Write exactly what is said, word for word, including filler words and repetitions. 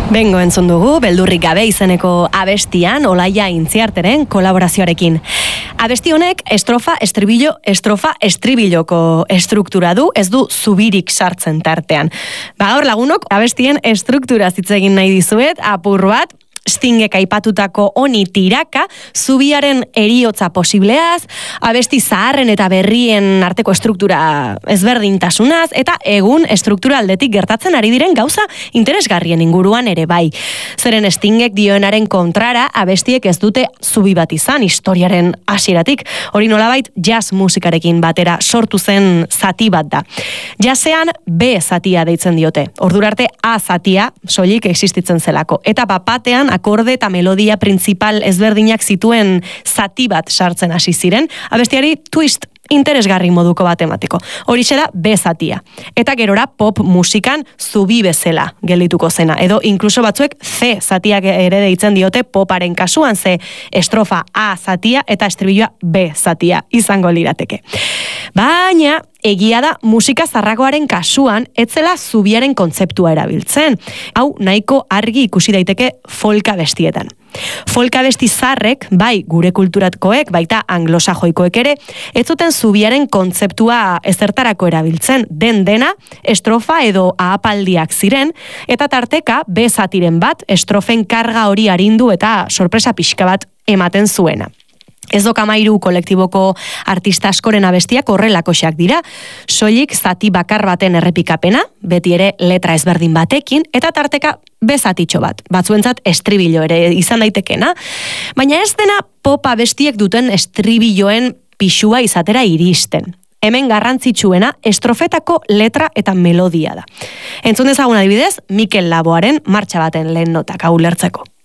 Bengo entzun dugu, beldurrik gabe izeneko abestian, Olaia Intziarteren kolaborazioarekin. Abesti honek estrofa, estribillo, estrofa, estribilloko estruktura du, ez du zubirik sartzen tartean. Ba, gaur lagunok, abestien estruktura hitz egin nahi dizuet, apur bat, Stingek aipatutako honi tiraka, zubiaren eriotza posibleaz, abesti zaharren eta berrien arteko estruktura ezberdintasunaz, eta egun estruktura aldetik gertatzen ari diren gauza interesgarrien inguruan ere bai. Zeren Stingek dioenaren kontrara, abestiek ez dute zubi bat izan historiaren hasieratik. Hori nolabait jazz musikarekin batera sortu zen zati bat da. Jazzean B zatia deitzen diote. Ordurarte A zatia soilik existitzen zelako. Eta bapatean akorde eta melodia principal ezberdinak zituen zati bat sartzen hasi ziren, abestiari twist interesgarri moduko bat emateko. Horixe da B zatia. Eta gerora pop musikan zubi bezala geldituko zena. Edo inkluso batzuek C zatiak ere deitzen diote poparen kasuan, ze estrofa A zatia eta estribilloa B zatia izango lirateke. Baina egia da musika zarragoaren kasuan etzela zubiaren kontzeptua erabiltzen. Hau nahiko argi ikusi daiteke folka bestietan. Folka besti zarrek, bai gure kulturatkoek, baita anglosajoikoek ere, ez zuten zubiaren kontzeptua ezertarako erabiltzen, den dena estrofa edo ahapaldiak ziren, eta tarteka B zatiren bat estrofen karga hori arindu eta sorpresa pixka bat ematen zuena. Ez dokamairu kolektiboko artista askoren abestiak horrelakoxak dira, soilik zati bakar baten errepikapena, beti ere letra ezberdin batekin, eta tarteka bezatitxo bat, batzuentzat estribillo ere izan daitekena, baina ez dena pop abestiek duten estribilloen pixua izatera iristen. Hemen garrantzitsuena estrofetako letra eta melodia da. Entzun dezagun adibidez, Mikel Laboaren martxa baten lehen notak hau lertzeko.